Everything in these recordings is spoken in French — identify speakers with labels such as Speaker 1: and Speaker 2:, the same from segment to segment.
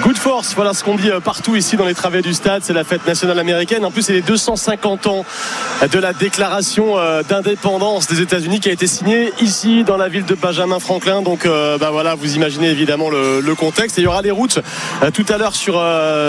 Speaker 1: Coup de force, voilà ce qu'on dit partout ici dans les travées du stade. C'est la fête nationale américaine. En plus, c'est les 250 ans de la déclaration d'indépendance des États-Unis qui a été signée ici dans la ville de Benjamin Franklin. Donc voilà, vous imaginez évidemment le contexte. Et il y aura les routes tout à l'heure sur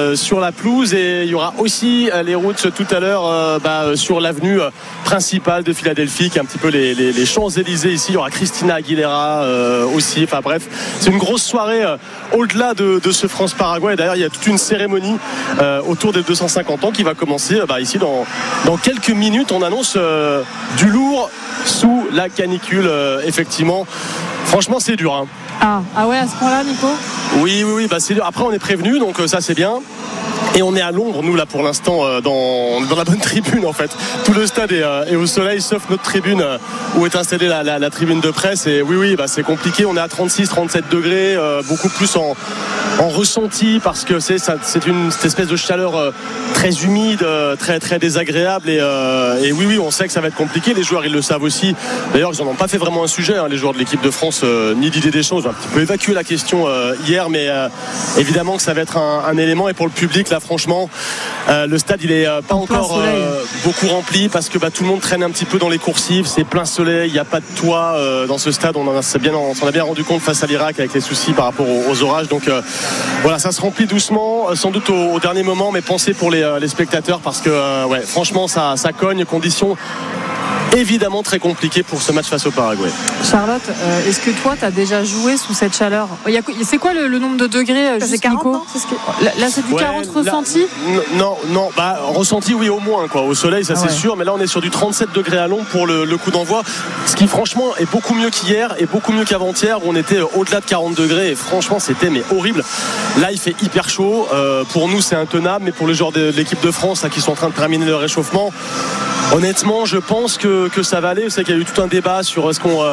Speaker 1: la pelouse, et il y aura aussi les routes tout à l'heure sur l'avenue principale de Philadelphie, qui est un petit peu les Champs-Élysées ici. Il y aura Christina Aguilera aussi. Enfin bref, c'est une grosse soirée au-delà de ce France-Paraguay. Et d'ailleurs, il y a toute une cérémonie autour des 250 ans qui va commencer ici dans quelques minutes. On annonce du lourd sous la canicule, effectivement. Franchement, c'est dur, hein.
Speaker 2: Ah ouais, à ce point-là, Nico ?
Speaker 1: Oui, c'est dur. Après, on est prévenu, donc ça c'est bien. Et on est à l'ombre, nous, là, pour l'instant, dans la bonne tribune, en fait. Tout le stade est au soleil, sauf notre tribune où est installée la tribune de presse. Et oui, c'est compliqué. On est à 36, 37 degrés, beaucoup plus en ressenti, parce que c'est cette espèce de chaleur très humide, très, très désagréable. Et oui, on sait que ça va être compliqué. Les joueurs, ils le savent aussi. D'ailleurs, ils n'en ont pas fait vraiment un sujet, hein, les joueurs de l'équipe de France, ni Didier Deschamps. Ils ont un petit peu évacué la question hier, mais évidemment que ça va être un élément. Et pour le public, là, franchement, le stade il est pas encore beaucoup rempli, parce que tout le monde traîne un petit peu dans les coursives. C'est plein soleil, il n'y a pas de toit dans ce stade. On s'en a bien rendu compte face à l'Irak, avec les soucis par rapport aux orages. Donc voilà, ça se remplit doucement, sans doute au dernier moment, mais pensez pour les spectateurs, parce que franchement ça cogne. Conditions évidemment très compliqué pour ce match face au Paraguay.
Speaker 2: Charlotte, est-ce que toi tu as déjà joué sous cette chaleur ? C'est quoi le nombre de degrés,
Speaker 3: c'est 40,
Speaker 2: Nico ? Là c'est du 40 ressenti ?
Speaker 1: Non, ressenti oui, au moins quoi. Au soleil ça c'est sûr, mais là on est sur du 37 degrés à l'ombre pour le coup d'envoi, ce qui franchement est beaucoup mieux qu'hier et beaucoup mieux qu'avant-hier où on était au-delà de 40 degrés, et franchement c'était horrible. Là il fait hyper chaud, pour nous c'est intenable, mais pour les joueurs de l'équipe de France là, qui sont en train de terminer le réchauffement, honnêtement je pense que ça va aller. Vous savez qu'il y a eu tout un débat sur est-ce qu'on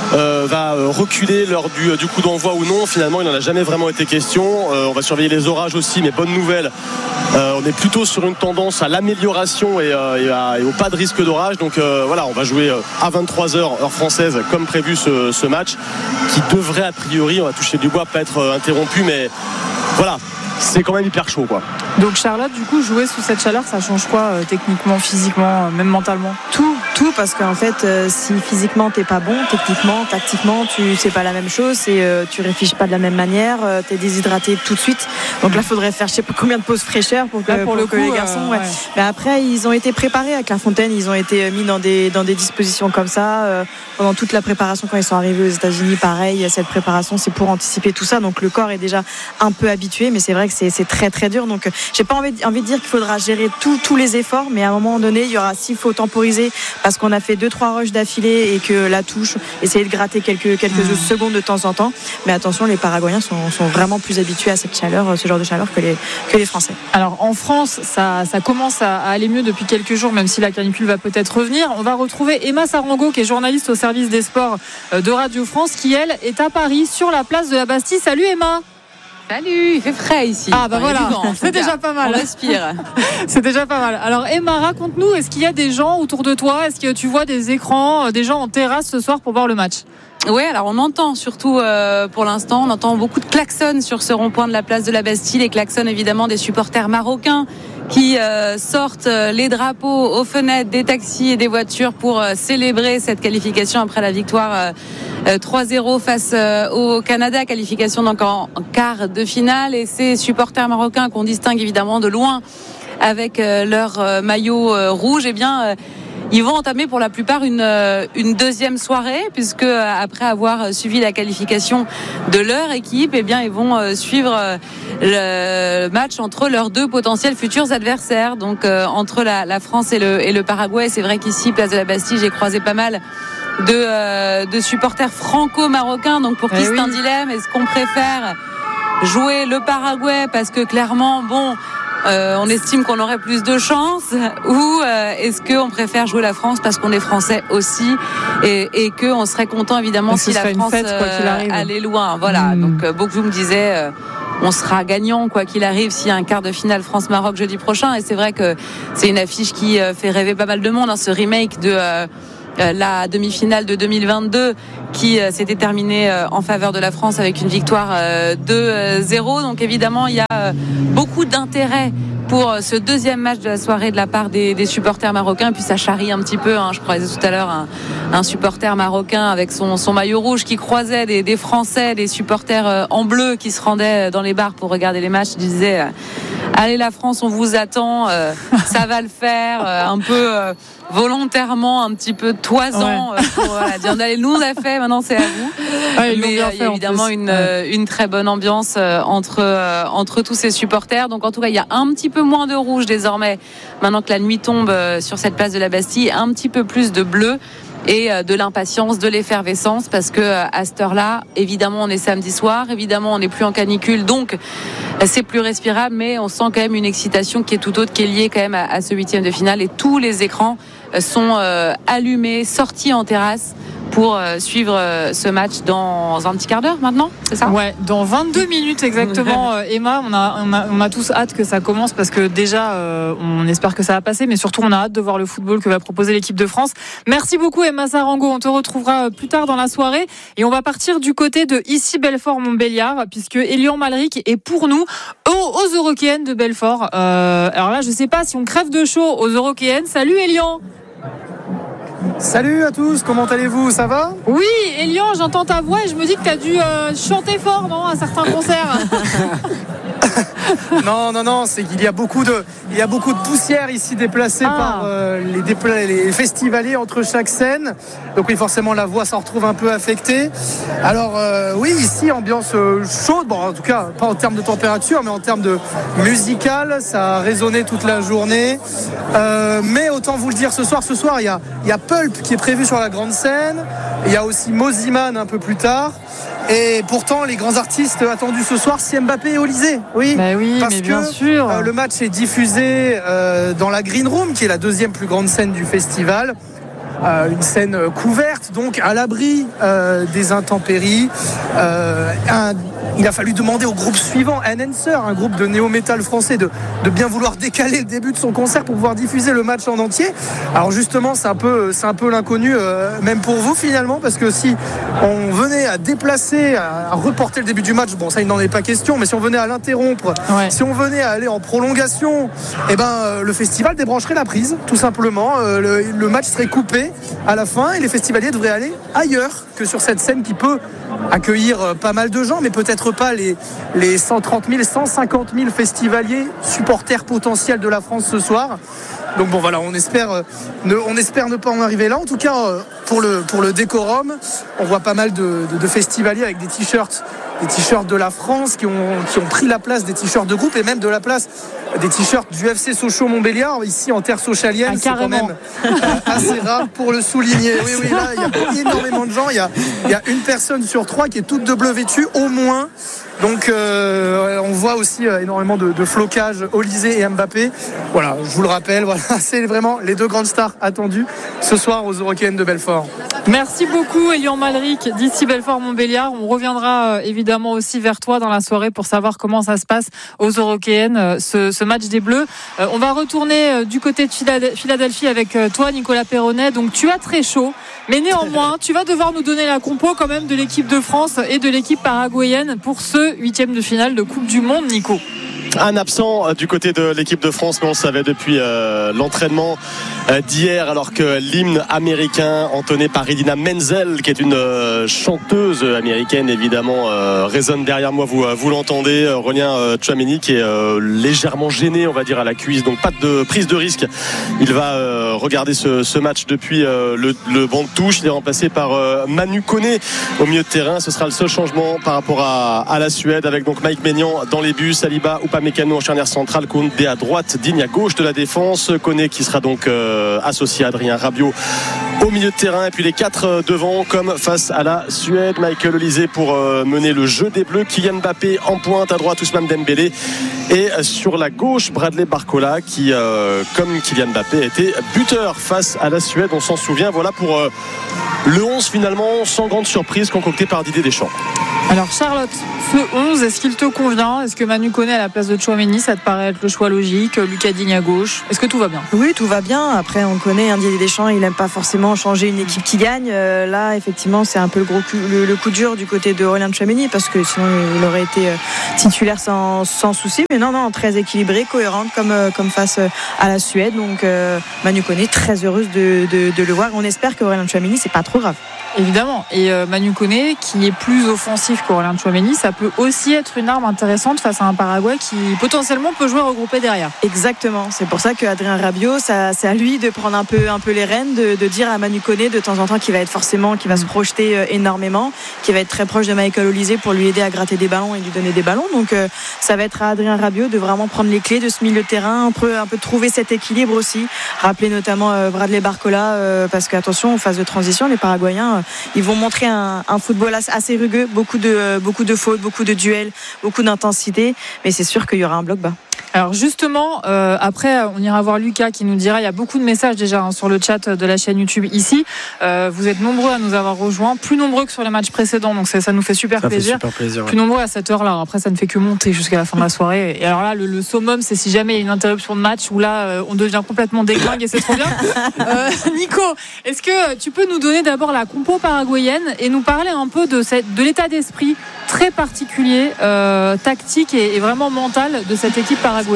Speaker 1: va reculer lors du coup d'envoi ou non. Finalement il n'en a jamais vraiment été question. On va surveiller les orages aussi, mais bonne nouvelle, on est plutôt sur une tendance à l'amélioration et au pas de risque d'orage. Donc on va jouer à 23h heure française comme prévu ce match, qui devrait a priori, on va toucher du bois, pas être interrompu, mais voilà, c'est quand même hyper chaud quoi.
Speaker 2: Donc Charlotte, du coup, jouer sous cette chaleur, ça change quoi techniquement, physiquement, même mentalement ?
Speaker 3: Tout, parce qu'en fait, si physiquement t'es pas bon, techniquement, tactiquement, c'est pas la même chose, et tu réfléchis pas de la même manière, t'es déshydraté tout de suite. Donc là, faudrait faire je sais pas combien de pauses fraîcheur pour que les garçons. Ouais. Mais après, ils ont été préparés à Clairefontaine, ils ont été mis dans des dispositions comme ça pendant toute la préparation quand ils sont arrivés aux États-Unis. Pareil, cette préparation, c'est pour anticiper tout ça. Donc le corps est déjà un peu habitué, mais c'est vrai que c'est très très dur. Donc j'ai pas envie de dire qu'il faudra gérer tous les efforts, mais à un moment donné, il y aura, s'il faut temporiser, parce qu'on a fait 2-3 rushs d'affilée et que la touche, essayer de gratter quelques secondes de temps en temps. Mais attention, les Paraguayens sont vraiment plus habitués à cette chaleur, ce genre de chaleur que les Français.
Speaker 2: Alors en France, ça commence à aller mieux depuis quelques jours, même si la canicule va peut-être revenir. On va retrouver Emma Sarango, qui est journaliste au service des sports de Radio France, qui elle est à Paris, sur la place de la Bastille. Salut Emma.
Speaker 4: Salut, il fait frais ici.
Speaker 2: Voilà, c'est déjà pas mal.
Speaker 4: On respire.
Speaker 2: C'est déjà pas mal. Alors Emma, raconte-nous, est-ce qu'il y a des gens autour de toi ? Est-ce que tu vois des écrans, des gens en terrasse ce soir pour voir le match ?
Speaker 4: Oui, alors on entend surtout pour l'instant, on entend beaucoup de klaxons sur ce rond-point de la place de la Bastille, les klaxons évidemment des supporters marocains qui sortent les drapeaux aux fenêtres des taxis et des voitures pour célébrer cette qualification après la victoire 3-0 face au Canada, qualification donc en quart de finale. Et ces supporters marocains qu'on distingue évidemment de loin avec leur maillot rouge, ils vont entamer pour la plupart une deuxième soirée, puisque après avoir suivi la qualification de leur équipe, ils vont suivre le match entre leurs deux potentiels futurs adversaires, donc entre la France et le Paraguay. C'est vrai qu'ici, place de la Bastille, j'ai croisé pas mal de supporters franco-marocains. Donc pour qui c'est un dilemme, est-ce qu'on préfère jouer le Paraguay parce que clairement, on estime qu'on aurait plus de chance, ou est-ce qu'on préfère jouer la France parce qu'on est français aussi et qu'on serait content évidemment si la France allait loin. Voilà. Donc beaucoup me disaient on sera gagnant quoi qu'il arrive s'il y a un quart de finale France-Maroc jeudi prochain. Et c'est vrai que c'est une affiche qui fait rêver pas mal de monde, ce remake de la demi-finale de 2022 qui s'était terminé en faveur de la France avec une victoire 2-0. Donc évidemment, il y a beaucoup d'intérêt pour ce deuxième match de la soirée de la part des supporters marocains. Et puis ça charrie un petit peu, je croisais tout à l'heure un supporter marocain avec son maillot rouge qui croisait des Français, des supporters en bleu qui se rendaient dans les bars pour regarder les matchs. Il disait allez la France, on vous attend, ça va le faire, un peu volontairement un petit peu toisant pour dire allez, nous on a fait, maintenant c'est à vous. Mais il y a évidemment une très bonne ambiance entre tous ces supporters. Donc en tout cas il y a un petit peu moins de rouge désormais maintenant que la nuit tombe sur cette place de la Bastille, un petit peu plus de bleu et de l'impatience, de l'effervescence, parce que à cette heure-là, évidemment on est samedi soir, évidemment on n'est plus en canicule, donc c'est plus respirable, mais on sent quand même une excitation qui est tout autre, qui est liée quand même à ce huitième de finale, et tous les écrans sont allumés, sortis en terrasse pour suivre ce match dans un petit quart d'heure maintenant, c'est ça ?
Speaker 2: Ouais, dans 22 minutes exactement. Emma, on a tous hâte que ça commence, parce que déjà on espère que ça va passer, mais surtout on a hâte de voir le football que va proposer l'équipe de France. Merci beaucoup Emma Sarango, on te retrouvera plus tard dans la soirée et on va partir du côté de ici Belfort-Montbéliard, puisque Elian Malric est pour nous aux Eurockéennes de Belfort. Alors là je sais pas si on crève de chaud aux Eurockéennes. Salut Elian.
Speaker 5: Salut à tous, comment allez-vous, ça va ?
Speaker 2: Oui, Elian, j'entends ta voix et je me dis que tu as dû chanter fort, non, à certains concerts.
Speaker 5: Non, c'est qu'il y a beaucoup de poussière ici déplacée par les festivaliers entre chaque scène. Donc oui, forcément la voix s'en retrouve un peu affectée. Alors oui, ici ambiance chaude, bon en tout cas pas en termes de température, mais en termes de musical, ça a résonné toute la journée. Mais autant vous le dire, ce soir il y a Pulp qui est prévu sur la grande scène. Il y a aussi Moziman un peu plus tard. Et pourtant, les grands artistes attendus ce soir, c'est Mbappé et Olysée. Oui, parce
Speaker 2: mais
Speaker 5: que
Speaker 2: bien sûr.
Speaker 5: Le match est diffusé dans la Green Room, qui est la deuxième plus grande scène du festival. Une scène couverte, donc à l'abri des intempéries. Il a fallu demander au groupe suivant, Enhancer, un groupe de néo-metal français, de bien vouloir décaler le début de son concert pour pouvoir diffuser le match en entier. Alors justement, c'est un peu l'inconnu, même pour vous finalement, parce que si on venait à déplacer, à reporter le début du match, bon ça il n'en est pas question, mais si on venait à l'interrompre, si on venait à aller en prolongation, le festival débrancherait la prise, tout simplement. Le match serait coupé à la fin et les festivaliers devraient aller ailleurs que sur cette scène qui peut accueillir pas mal de gens, mais peut-être pas les 130 000, 150 000 festivaliers supporters potentiels de la France ce soir. Donc bon voilà, on espère ne pas en arriver là. En tout cas, pour le décorum, on voit pas mal de festivaliers avec des t-shirts de la France qui ont pris la place des t-shirts de groupe et même de la place des t-shirts du FC Sochaux Montbéliard ici en terre sochalienne. C'est quand même assez rare pour le souligner. Oui, là il y a énormément de gens. Il y a une personne sur 3 qui est toute de bleu vêtue au moins. Donc on voit aussi énormément de flocage, Olysée et Mbappé. Voilà, je vous le rappelle, voilà, c'est vraiment les deux grandes stars attendues ce soir aux Eurockéennes de Belfort.
Speaker 2: Merci beaucoup Elian Malric d'ici Belfort-Montbéliard. On reviendra évidemment aussi vers toi dans la soirée pour savoir comment ça se passe aux Eurockéennes, ce match des Bleus. On va retourner du côté de Philadelphie avec toi Nicolas Perronnet. Donc tu as très chaud, mais néanmoins tu vas devoir nous donner la compo quand même de l'équipe de France et de l'équipe paraguayenne pour ce huitième de finale de Coupe du Monde, Nico.
Speaker 1: Un absent du côté de l'équipe de France, mais on le savait depuis l'entraînement d'hier, alors que l'hymne américain entonné par Idina Menzel, qui est une chanteuse américaine évidemment, résonne derrière moi, vous l'entendez. Aurélien Tchouaméni qui est légèrement gêné, on va dire, à la cuisse, donc pas de prise de risque. Il va regarder ce match depuis le banc de touche. Il est remplacé par Manu Koné au milieu de terrain. Ce sera le seul changement par rapport à la Suède, avec donc Mike Maignan dans les buts, Saliba ou Upamecano en charnière centrale, Koundé à droite, Digne à gauche de la défense, Koné qui sera donc associé à Adrien Rabiot au milieu de terrain, et puis les 4 devant comme face à la Suède. Michael Olysée pour mener le jeu des Bleus, Kylian Mbappé en pointe, à droite Ousmane Dembélé, et sur la gauche Bradley Barcola qui comme Kylian Mbappé était buteur face à la Suède, on s'en souvient. Voilà pour le 11 finalement sans grande surprise concocté par Didier Deschamps.
Speaker 2: Alors Charlotte, Ce 11, est-ce qu'il te convient? Est-ce que Manu Koné à la place de Tchouaméni, ça te paraît être le choix logique? Lucas Digne à gauche, est-ce que tout va bien?
Speaker 3: Oui, tout va bien. Après, on connaît Didier Deschamps, il n'aime pas forcément changer une équipe qui gagne. Là, effectivement, c'est un peu le coup dur du côté de Aurélien Tchouaméni, parce que sinon il aurait été titulaire sans souci. Mais non, très équilibré, cohérente comme face à la Suède. Donc Manu Koné, très heureuse de le voir. On espère qu'Aurélien Tchouaméni, c'est pas trop grave.
Speaker 2: Évidemment, et Manu Koné qui est plus offensif qu'Aurélien Tchouaméni, ça peut aussi être une arme intéressante face à un Paraguay qui potentiellement peut jouer regroupé derrière.
Speaker 3: Exactement, c'est pour ça qu'Adrien Rabiot, c'est à lui de prendre un peu les rênes, de dire à Manu Koné de temps en temps qu'il va se projeter énormément, qu'il va être très proche de Michael Olise pour lui aider à gratter des ballons et lui donner des ballons. Donc ça va être à Adrien Rabiot de vraiment prendre les clés de ce milieu de terrain, un peu trouver cet équilibre aussi. Rappeler notamment Bradley Barcola, parce qu'attention, en phase de transition, les Paraguayens ils vont montrer un football assez rugueux, beaucoup de fautes, beaucoup de duels, beaucoup d'intensité, mais c'est sûr qu'il y aura un bloc bas.
Speaker 2: Alors justement, après on ira voir Lucas qui nous dira, il y a beaucoup de messages déjà sur le chat de la chaîne YouTube ici. Vous êtes nombreux à nous avoir rejoints, plus nombreux que sur les matchs précédents, donc ça nous fait super plaisir. Ouais. Plus nombreux à cette heure-là. Après ça ne fait que monter jusqu'à la fin de la soirée. Et alors là, le summum, c'est si jamais il y a une interruption de match où là on devient complètement déglingue et c'est trop bien. Nico, est-ce que tu peux nous donner d'abord la compo paraguayenne et nous parler un peu de l'état d'esprit très particulier, tactique et vraiment mental de cette équipe paraguayenne?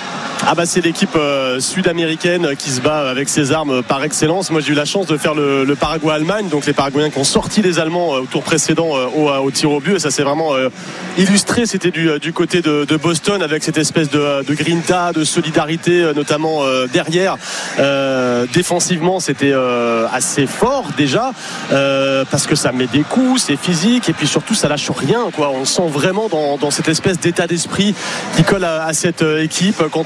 Speaker 1: C'est l'équipe sud-américaine qui se bat avec ses armes par excellence. Moi j'ai eu la chance de faire le Paraguay-Allemagne, donc les Paraguayens qui ont sorti les Allemands au tour précédent au tir au but, et ça s'est vraiment illustré. C'était du côté de Boston, avec cette espèce de grinta, de solidarité notamment derrière. Défensivement c'était assez fort déjà, parce que ça met des coups, c'est physique, et puis surtout ça lâche rien, quoi. On sent vraiment dans cette espèce d'état d'esprit qui colle à cette équipe. Quand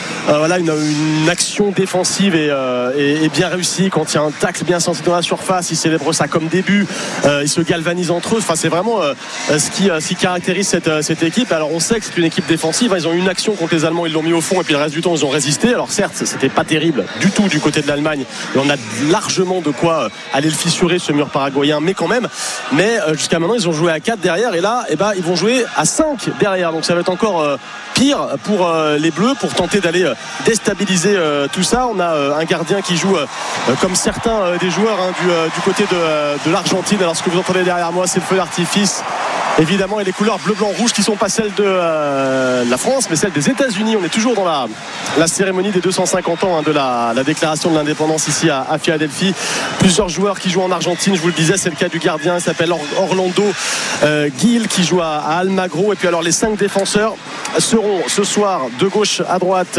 Speaker 1: une action défensive est bien réussie, quand il y a un tacle bien senti dans la surface, ils célèbrent ça comme début, ils se galvanisent entre eux. Enfin, c'est vraiment ce qui caractérise cette équipe. Alors on sait que c'est une équipe défensive, ils ont eu une action contre les Allemands, ils l'ont mis au fond, et puis le reste du temps ils ont résisté. Alors certes c'était pas terrible du tout du côté de l'Allemagne, et on a largement de quoi aller le fissurer, ce mur paraguayen, mais quand même. Mais jusqu'à maintenant ils ont joué à 4 derrière, et là ils vont jouer à 5 derrière, donc ça va être encore pire pour les Bleus, pour tenter d'aller déstabiliser tout ça. On a un gardien qui joue comme certains des joueurs du côté de l'Argentine. Alors ce que vous entendez derrière moi, c'est le feu d'artifice évidemment, et les couleurs bleu, blanc, rouge qui sont pas celles de la France mais celles des États-Unis. On est toujours dans la cérémonie des 250 ans de la déclaration de l'indépendance ici à Philadelphie. Plusieurs joueurs qui jouent en Argentine, je vous le disais, c'est le cas du gardien, il s'appelle Orlando Gil, qui joue à Almagro. Et puis alors les 5 défenseurs seront ce soir de gauche à droite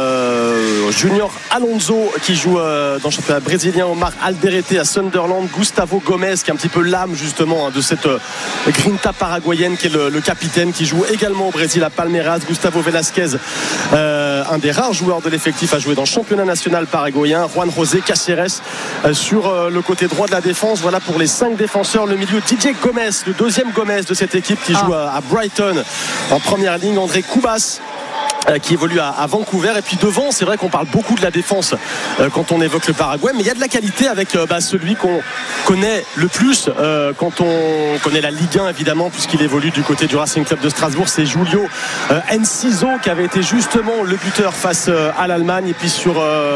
Speaker 1: Junior Alonso qui joue dans le championnat brésilien, Omar Alderete à Sunderland, Gustavo Gomez qui est un petit peu l'âme justement de cette grinta paraguayenne, qui est le capitaine, qui joue également au Brésil à Palmeiras, Gustavo Velasquez, un des rares joueurs de l'effectif à jouer dans le championnat national paraguayen, Juan José Caceres sur le côté droit de la défense. Voilà pour les 5 défenseurs. Le milieu, DJ Gomez, le deuxième Gomez de cette équipe qui joue à Brighton en première ligne, André Cubas qui évolue à Vancouver. Et puis devant, c'est vrai qu'on parle beaucoup de la défense quand on évoque le Paraguay, mais il y a de la qualité avec celui qu'on connaît le plus quand on connaît la Ligue 1 évidemment, puisqu'il évolue du côté du Racing Club de Strasbourg. C'est Julio Enciso qui avait été justement le buteur face à l'Allemagne. Et puis sur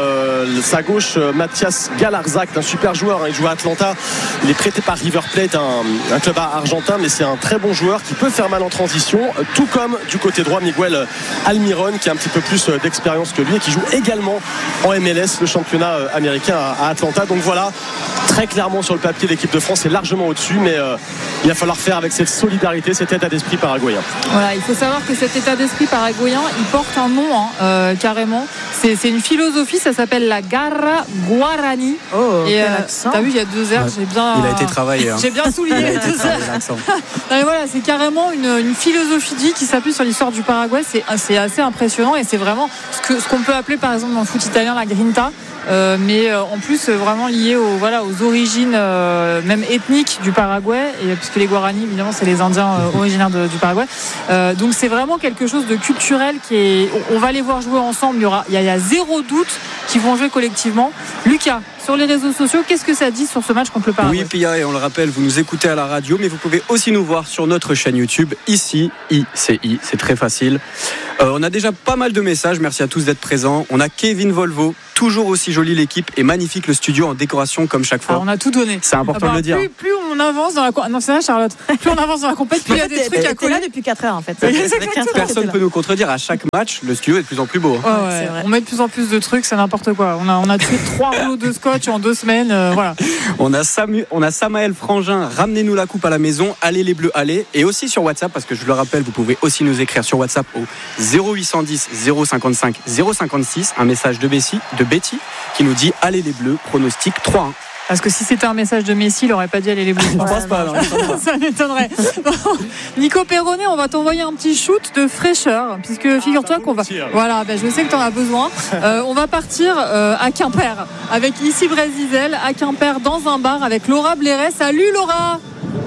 Speaker 1: sa gauche, Mathias Galarzac, un super joueur, il joue à Atlanta, il est prêté par River Plate, un club argentin, mais c'est un très bon joueur qui peut faire mal en transition, tout comme du côté droit Miguel Almiron, qui a un petit peu plus d'expérience que lui et qui joue également en MLS, le championnat américain à Atlanta. Donc voilà, très clairement sur le papier, l'équipe de France est largement au-dessus, mais il va falloir faire avec cette solidarité, cet état d'esprit paraguayen.
Speaker 2: Voilà, il faut savoir que cet état d'esprit paraguayen, il porte un nom carrément. C'est une philosophie, ça s'appelle la Garra Guarani.
Speaker 3: Oh,
Speaker 2: et t'as vu, il y a 2 heures,
Speaker 6: il a été travaillé.
Speaker 2: J'ai bien souligné tout ça. Non, voilà, c'est carrément une philosophie de vie qui s'appuie sur l'histoire du Paraguay. C'est assez impressionnant, et c'est vraiment ce qu'on peut appeler par exemple dans le foot italien la grinta. mais en plus vraiment lié aux origines même ethniques du Paraguay, et puisque les Guaranis évidemment c'est les Indiens originaires du Paraguay. Donc c'est vraiment quelque chose de culturel on va les voir jouer ensemble. Il y a zéro doute qu'ils vont jouer collectivement. Lucas, sur les réseaux sociaux, qu'est-ce que ça dit sur ce match contre le Paraguay?
Speaker 6: Oui, Pia, et on le rappelle, vous nous écoutez à la radio, mais vous pouvez aussi nous voir sur notre chaîne YouTube, ici, ICI, c'est très facile. On a déjà pas mal de messages, merci à tous d'être présents. On a Kevin Volvo, toujours aussi jolie l'équipe et magnifique le studio en décoration comme chaque fois.
Speaker 2: On a tout donné.
Speaker 6: C'est important de le dire.
Speaker 2: Plus on avance dans la non, c'est vrai, Charlotte. Plus on avance dans la compète, plus il y a des trucs à coller.
Speaker 3: Là depuis 4 heures en fait.
Speaker 6: Personne ne peut nous contredire. À chaque match, le studio est de plus en plus beau.
Speaker 2: Ouais. On met de plus en plus de trucs, c'est n'importe quoi. On a tué 3 rouleaux de scotch en 2 semaines. Voilà.
Speaker 6: On a Samaël Frangin, ramenez-nous la coupe à la maison, allez les Bleus, allez. Et aussi sur WhatsApp, parce que je le rappelle, vous pouvez aussi nous écrire sur WhatsApp au 0810 055 056, un message de Betty qui nous dit allez les Bleus, pronostic 3-1.
Speaker 2: Parce que si c'était un message de Messi, il n'aurait pas dit aller les Bleus.
Speaker 6: Je pense pas.
Speaker 2: Ça m'étonnerait. Nico Perronnet, on va t'envoyer un petit shoot de fraîcheur, puisque figure-toi qu'on va. Voilà, je sais que tu en as besoin. On va partir à Quimper avec ici Brésil, à Quimper dans un bar avec Laura Blairet. Salut Laura.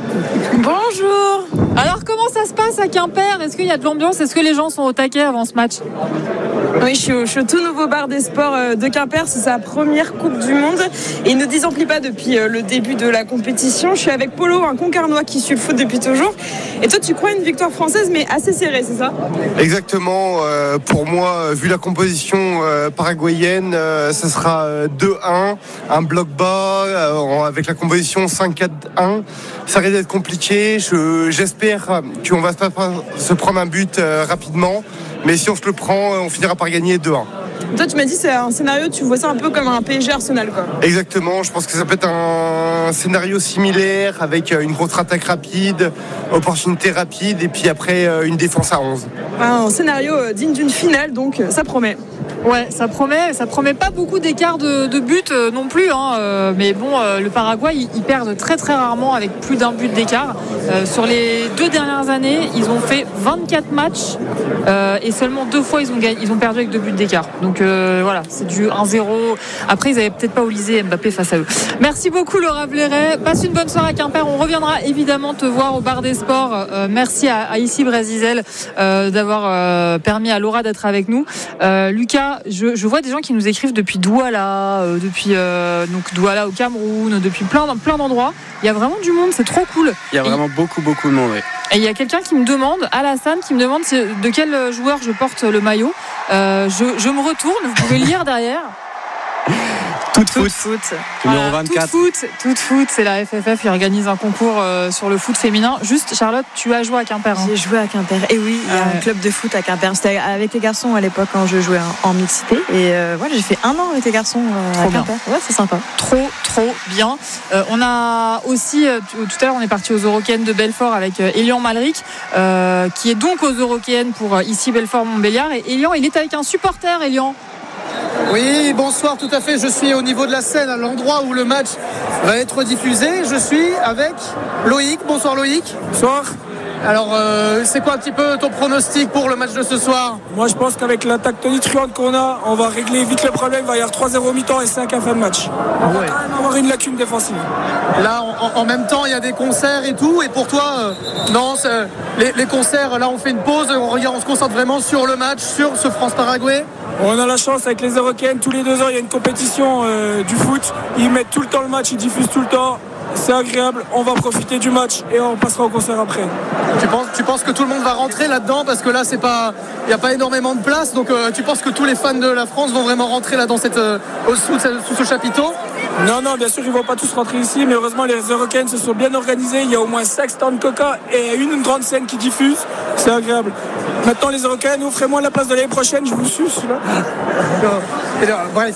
Speaker 7: Bonjour.
Speaker 2: Alors comment ça se passe à Quimper? Est-ce qu'il y a de l'ambiance? Est-ce que les gens sont au taquet avant ce match?
Speaker 7: Oui, je suis au tout nouveau bar des sports de Quimper. C'est sa première Coupe du Monde et il ne désemplit pas depuis le début de la compétition. Je suis avec Polo, un Concarnois qui suit le foot depuis toujours. Et toi, tu crois à une victoire française mais assez serrée, c'est ça?
Speaker 8: Exactement. Pour moi, vu la composition paraguayenne, ça sera 2-1, un bloc bas avec la composition 5-4-1. Ça risque d'être compliqué. J'espère qu'on va se prendre un but rapidement. Mais si on se le prend, on finira par gagner 2-1.
Speaker 7: Toi, tu m'as dit c'est un scénario, tu vois ça un peu comme un PSG Arsenal, quoi.
Speaker 8: Exactement, je pense que ça peut être un scénario similaire avec une contre-attaque rapide, opportunité rapide et puis après une défense à 11.
Speaker 7: Un scénario digne d'une finale, donc ça promet.
Speaker 2: Ouais, ça promet pas beaucoup d'écart de but non plus, hein. Mais bon, le Paraguay, ils perdent très très rarement avec plus d'un but d'écart. Sur les 2 dernières années, ils ont fait 24 matchs et seulement 2 fois ils ont perdu avec 2 buts d'écart. Donc voilà, c'est du 1-0. Après, ils avaient peut-être pas Olysée Mbappé face à eux. Merci beaucoup Laura Blairet. Passe une bonne soirée à Quimper. On reviendra évidemment te voir au bar des sports. Merci à ici Brésil d'avoir permis à Laura d'être avec nous. Lucas, je vois des gens qui nous écrivent depuis Douala, donc Douala au Cameroun, depuis plein d'endroits. Il y a vraiment du monde, c'est trop cool.
Speaker 6: Il y a vraiment beaucoup de monde. Oui.
Speaker 2: Et il y a quelqu'un qui me demande, Alassane, de quel joueur je porte le maillot. Je me retourne, vous pouvez le lire derrière.
Speaker 6: Tout foot. Numéro 24.
Speaker 2: Tout foot, c'est la FFF qui organise un concours sur le foot féminin. Juste, Charlotte, tu as joué à Quimper.
Speaker 3: J'ai joué à Quimper. Et oui, il y a un club de foot à Quimper. C'était avec les garçons à l'époque quand je jouais en mixité. Et voilà, j'ai fait 1 an avec les garçons à Quimper. Ouais, c'est sympa.
Speaker 2: Trop bien. On a aussi, tout à l'heure, on est parti aux Eurokéennes de Belfort avec Elian Malric, qui est donc aux Eurokéennes pour ici Belfort-Montbéliard. Et Elian, il est avec un supporter, Elian.
Speaker 5: Oui, bonsoir, tout à fait. Je suis au niveau de la scène, à l'endroit où le match va être diffusé. Je suis avec Loïc. Bonsoir Loïc.
Speaker 9: Bonsoir.
Speaker 5: Alors, c'est quoi un petit peu ton pronostic pour le match de ce soir?
Speaker 9: Moi, je pense qu'avec l'attaque tonitruante qu'on a, on va régler vite le problème. Il va y avoir 3-0 mi-temps et 5 à fin de match. On va quand même avoir une lacune défensive.
Speaker 5: Là, en même temps, il y a des concerts et tout. Et pour toi, non, les concerts, là, on fait une pause. On se concentre vraiment sur le match, sur ce France-Paraguay.
Speaker 9: On a la chance avec les Eurokéennes. Tous les 2 ans, il y a une compétition du foot. Ils mettent tout le temps le match, ils diffusent tout le temps. C'est agréable, on va profiter du match et on passera au concert après.
Speaker 5: Tu penses que tout le monde va rentrer là-dedans parce que là il n'y a pas énormément de place, donc tu penses que tous les fans de la France vont vraiment rentrer là dans sous ce chapiteau?
Speaker 9: Non, bien sûr ils ne vont pas tous rentrer ici, mais heureusement les Eurokéennes se sont bien organisés. Il y a au moins 5 stands de coca et une grande scène qui diffuse, c'est agréable. Maintenant les Européennes, offrez-moi la place de l'année prochaine, je vous suce là.
Speaker 5: Bref,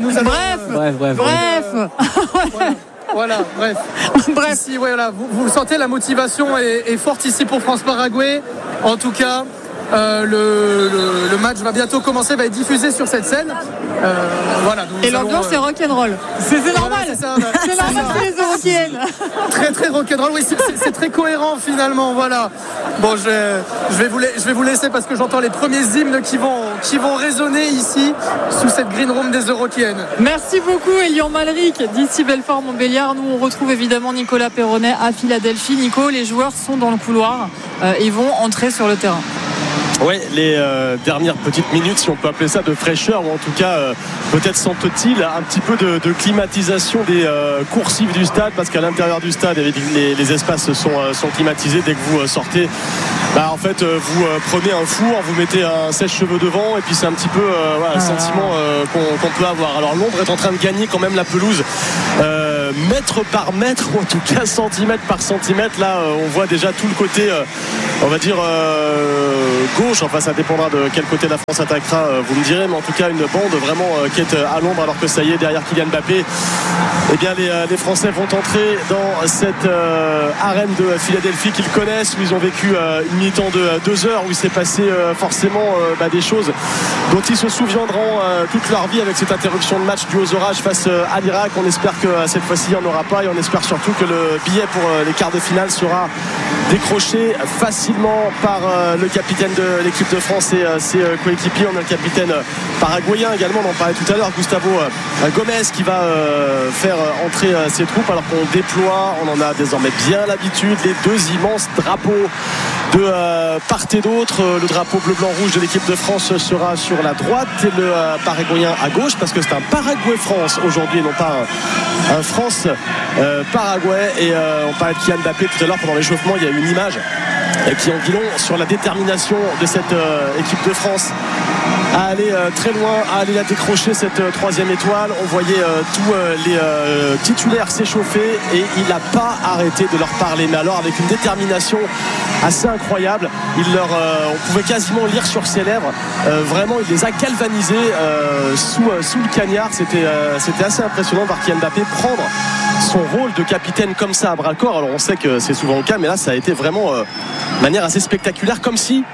Speaker 5: Voilà, bref. Ici, voilà, vous sentez la motivation est forte ici pour France-Paraguay. En tout cas, le match va bientôt commencer, va être diffusé sur cette scène. Voilà,
Speaker 2: et l'ambiance est rock'n'roll. C'est normal.
Speaker 5: Voilà,
Speaker 2: c'est normal que les Eurokéennes.
Speaker 5: Très très rock'n'roll. Oui, c'est très cohérent finalement. Voilà. Bon, je vais vous laisser parce que j'entends les premiers hymnes qui vont résonner ici sous cette green room des Eurokéennes.
Speaker 2: Merci beaucoup Elian Malric d'ici Belfort-Montbéliard. Nous on retrouve évidemment Nicolas Perronnet à Philadelphie. Nico, les joueurs sont dans le couloir et vont entrer sur le terrain.
Speaker 1: Oui, les dernières petites minutes, si on peut appeler ça, de fraîcheur, ou en tout cas peut-être sentent-ils un petit peu de climatisation des coursives du stade, parce qu'à l'intérieur du stade les espaces sont climatisés. Dès que vous sortez, en fait vous prenez un four, vous mettez un sèche-cheveux devant, et puis c'est un petit peu le sentiment qu'on peut avoir. Alors Londres est en train de gagner quand même la pelouse mètre par mètre, ou en tout cas centimètre par centimètre. Là on voit déjà tout le côté on va dire gauche, enfin ça dépendra de quel côté la France attaquera, vous me direz, mais en tout cas une bande vraiment qui est à l'ombre, alors que ça y est, derrière Kylian Mbappé, eh bien les Français vont entrer dans cette arène de Philadelphie qu'ils connaissent, où ils ont vécu une mi-temps de 2 heures, où il s'est passé forcément des choses dont ils se souviendront toute leur vie, avec cette interruption de match due aux orages face à l'Irak. On espère que cette fois-ci il n'y en aura pas, et on espère surtout que le billet pour les quarts de finale sera décroché facilement par le capitaine de l'équipe de France et ses coéquipiers. On a le capitaine paraguayen également, on en parlait tout à l'heure, Gustavo Gomez, qui va faire entrer ses troupes, alors qu'on déploie, on en a désormais bien l'habitude, les 2 immenses drapeaux de part et d'autre. Le drapeau bleu-blanc-rouge de l'équipe de France sera sur la droite et le paraguayen à gauche, parce que c'est un Paraguay-France aujourd'hui et non pas un France-Paraguay. Et on parlait de Kylian Mbappé tout à l'heure pendant l'échauffement. Il y a une image qui en dit long sur la détermination de cette équipe de France à aller très loin, à aller la décrocher, cette 3e étoile. On voyait tous les titulaires s'échauffer, et il n'a pas arrêté de leur parler, mais alors avec une détermination assez incroyable. On pouvait quasiment lire sur ses lèvres, vraiment il les a galvanisés sous le cagnard. C'était assez impressionnant de voir Kylian Mbappé prendre son rôle de capitaine comme ça à bras-le-corps. Alors on sait que c'est souvent le cas, mais là ça a été vraiment de manière assez spectaculaire, comme si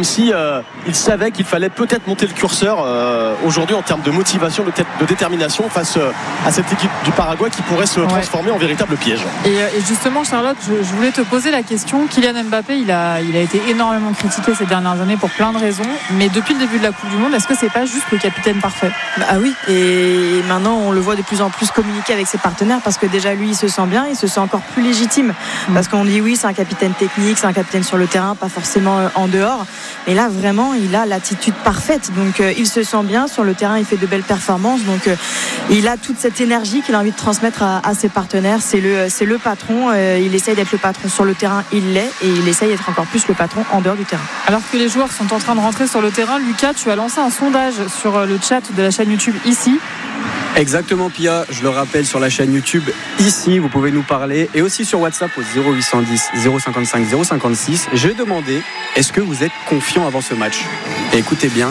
Speaker 1: il savait qu'il fallait peut-être monter le curseur aujourd'hui en termes de motivation, de détermination face à cette équipe du Paraguay qui pourrait se transformer en véritable piège.
Speaker 2: Et justement, Charlotte, je voulais te poser la question. Kylian Mbappé, il a été énormément critiqué ces dernières années pour plein de raisons, mais depuis le début de la Coupe du Monde, est-ce que c'est pas juste le capitaine parfait?
Speaker 3: Oui, et maintenant on le voit de plus en plus communiquer avec ses partenaires, parce que déjà lui il se sent bien, il se sent encore plus légitime, parce qu'on dit oui, c'est un capitaine technique, c'est un capitaine sur le terrain, pas forcément en dehors. Et là vraiment il a l'attitude parfaite, donc il se sent bien sur le terrain, il fait de belles performances, donc il a toute cette énergie qu'il a envie de transmettre à ses partenaires. C'est le patron, il essaye d'être le patron sur le terrain, il l'est, et il essaye d'être encore plus le patron en dehors du terrain.
Speaker 2: Alors que les joueurs sont en train de rentrer sur le terrain, Lucas, tu as lancé un sondage sur le chat de la chaîne YouTube ici.
Speaker 6: Exactement, Pia, je le rappelle, sur la chaîne YouTube ici, vous pouvez nous parler, et aussi sur WhatsApp au 0810 055 056. J'ai demandé, est-ce que vous êtes confiant avant ce match? Et écoutez bien,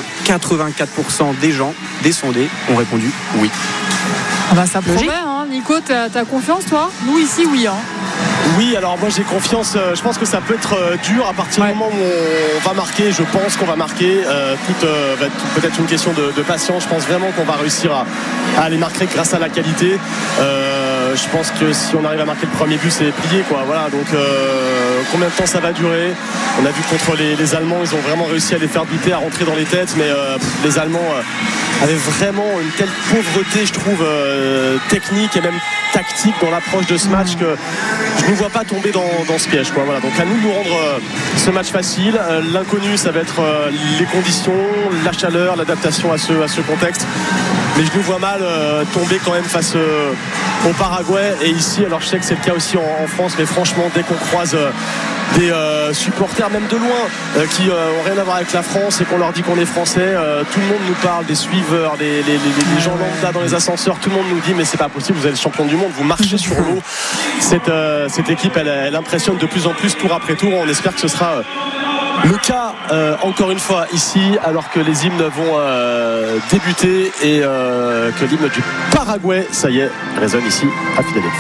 Speaker 6: 84% des gens, des sondés, ont répondu oui.
Speaker 2: Ça promet, hein. Nico, t'as confiance toi? Nous ici, oui.
Speaker 1: Oui, alors moi j'ai confiance. Je pense que ça peut être dur à partir du moment où on va marquer. Je pense qu'on va marquer. Tout va être peut-être une question de patience. Je pense vraiment qu'on va réussir à aller marquer grâce à la qualité. Je pense que si on arrive à marquer le premier but, c'est plié, quoi. Voilà. Donc combien de temps ça va durer? On a vu contre les Allemands, ils ont vraiment réussi à les faire douter, à rentrer dans les têtes, mais les Allemands avaient vraiment une telle pauvreté, je trouve, technique et même tactique dans l'approche de ce match, que je ne nous vois pas tomber dans ce piège, quoi. Voilà. Donc à nous de nous rendre ce match facile. L'inconnu, ça va être les conditions, la chaleur, l'adaptation à ce contexte. Mais je nous vois mal tomber quand même face au Paraguay. Et ici, alors je sais que c'est le cas aussi en France, mais franchement, dès qu'on croise des supporters, même de loin, qui n'ont rien à voir avec la France, et qu'on leur dit qu'on est français, tout le monde nous parle, des suiveurs, les gens lambda dans les ascenseurs, tout le monde nous dit mais c'est pas possible, vous êtes le champion du monde, vous marchez sur l'eau. Cette équipe, elle impressionne de plus en plus tour après tour. On espère que ce sera le cas encore une fois ici, alors que les hymnes vont débuter, et que l'hymne du Paraguay, ça y est, résonne ici à Philadelphie.